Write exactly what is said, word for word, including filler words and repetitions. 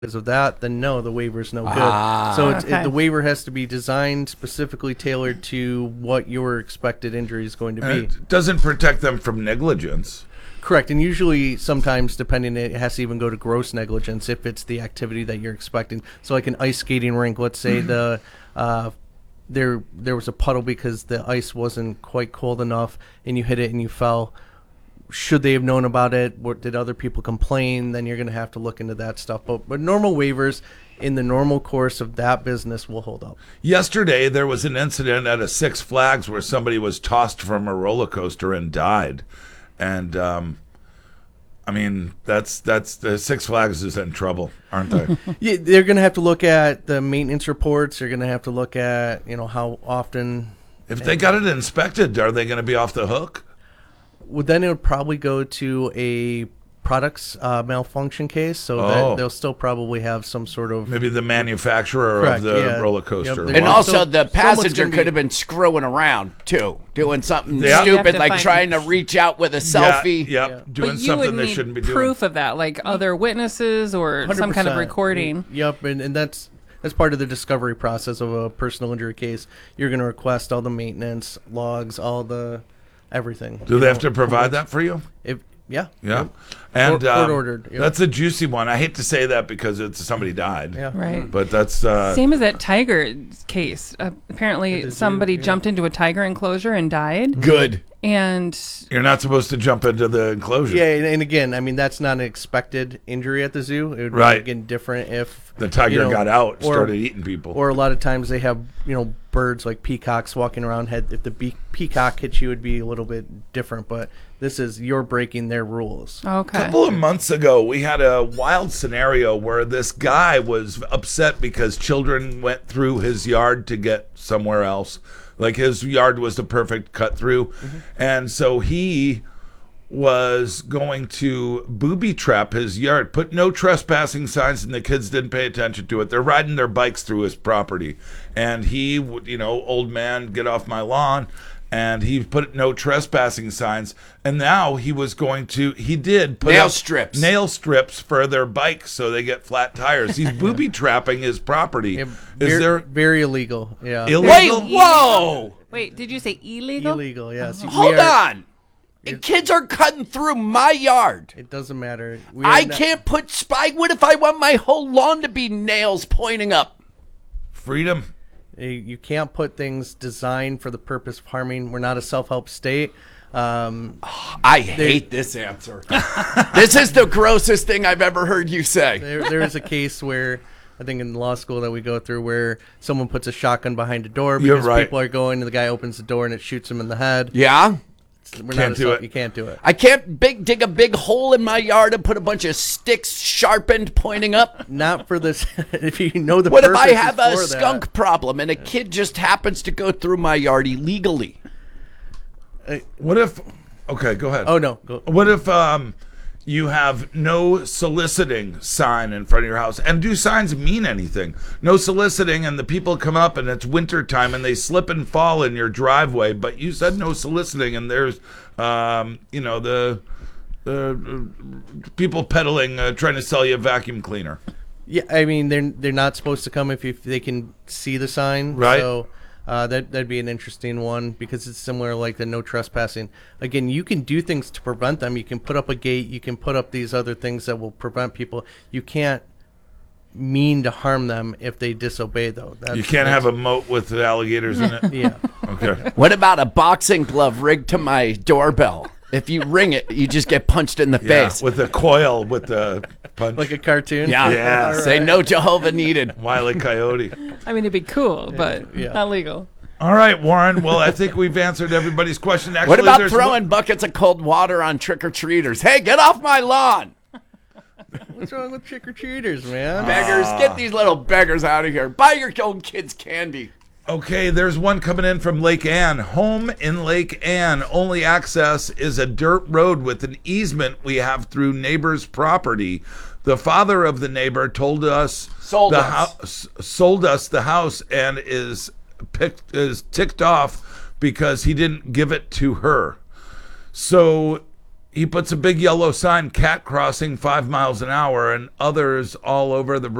because of that, then no, the waiver's no good. Ah, so it's, okay. it, the waiver has to be designed specifically tailored to what your expected injury is going to And be. it doesn't protect them from negligence. Correct, and usually, sometimes, depending, it has to even go to gross negligence if it's the activity that you're expecting. So, like an ice skating rink, let's say the uh, there there was a puddle because the ice wasn't quite cold enough, and you hit it and you fell. Should they have known about it? What did other people complain? Then you're going to have to look into that stuff. But but normal waivers in the normal course of that business will hold up. Yesterday, there was an incident at a Six Flags where somebody was tossed from a roller coaster and died. And, um, I mean, that's that's the Six Flags is in trouble, aren't they? Yeah, they're going to have to look at the maintenance reports. They're going to have to look at, you know, how often. If they got it inspected, are they going to be off the hook? Well, then it would probably go to a products uh, malfunction case, so Oh. that they'll still probably have some sort of. Maybe the manufacturer Correct, of the yeah. roller Yep, coaster. they're And Well, also, so the someone's passenger gonna be- could have been screwing around too, doing something Yeah. You have stupid, to like find- trying to reach out with a selfie. Yeah, Yeah. yep, doing But you something would they need shouldn't be doing. proof of that, like other witnesses or some kind of one hundred percent. recording. Yep, and, and that's that's part of the discovery process of a personal injury case. You're going to request all the maintenance logs, all the everything. Do they have to provide that for you? If yeah, Yeah. And Court- court um, ordered, yep. that's a juicy one. I hate to say that because it's somebody died. yeah, Right. But that's uh, Same as that tiger case. Uh, apparently, the zoo, somebody yeah. jumped into a tiger enclosure and died. Good. And you're not supposed to jump into the enclosure. Yeah, and, and again, I mean that's not an expected injury at the zoo. It would Right. be again different if The tiger you know, got out and or- started eating people. Or a lot of times they have, you know, birds like peacocks walking around. Head if the be- peacock hits you, it would be a little bit different. But this is you're breaking their rules. A okay, couple of months ago, we had a wild scenario where this guy was upset because children went through his yard to get somewhere else. Like his yard was the perfect cut through. Mm-hmm. And so he was going to booby trap his yard, put no trespassing signs, and the kids didn't pay attention to it. They're riding their bikes through his property. And he would, you know, old man, get off my lawn. And he put no trespassing signs. And now he was going to, he did put Nail up strips. nail strips for their bikes so they get flat tires. He's booby trapping his property. Yeah, Is ver- there very illegal? Yeah, illegal? Wait, whoa! wait, did you say illegal? illegal. Yes. We Hold are- on. Kids are cutting through my yard. It doesn't matter. We I are not- can't put spike. What if I want my whole lawn to be nails pointing up? Freedom. You- You can't put things designed for the purpose of harming. We're not a self-help state. Um, I hate this answer. This is the grossest thing I've ever heard you say. there, there is a case where I think in law school that we go through where someone puts a shotgun behind a door You're because right. people are going and the guy opens the door and it shoots him in the head. Yeah? We're Can't not a do self- it. You can't do it. I can't big dig a big hole in my yard and put a bunch of sticks sharpened pointing up. Not for this. If you know the What if purpose I is have a for that. skunk problem and a kid just happens to go through my yard illegally? What if, okay, go ahead. Oh no. Go. What if um, you have no soliciting sign in front of your house? And do signs mean anything? No soliciting, and the people come up and it's winter time and they slip and fall in your driveway, but you said no soliciting, and there's, um, you know, the, the uh, people peddling, uh, trying to sell you a vacuum cleaner. Yeah, I mean they're they're not supposed to come if, if they can see the sign. Right. So uh, that that'd be an interesting one because it's similar like the no trespassing. Again, you can do things to prevent them. You can put up a gate. You can put up these other things that will prevent people. You can't mean to harm them if they disobey though. That's, You can't have a moat with alligators in it? Yeah. Okay. What about a boxing glove rigged to my doorbell? If you ring it, you just get punched in the Yeah, face. with a coil with the punch. Like a cartoon. Yeah. Yeah. All Say right. no Jehovah needed. Wile E. Coyote. I mean, it'd be cool, but Yeah. not legal. All right, Warren. Well, I think we've answered everybody's question. Actually, What about there's throwing buckets of cold water on trick-or-treaters? Hey, get off my lawn! What's wrong with trick or treaters, man? Beggars, get these little beggars out of here. Buy your own kids candy. Okay, there's one coming in from Lake Ann. Home in Lake Ann. Only access is a dirt road with an easement we have through neighbor's property. The father of the neighbor told us Sold the us. house sold us the house and is picked is ticked off because he didn't give it to her. So he puts a big yellow sign, cat crossing five miles an hour, and others all over the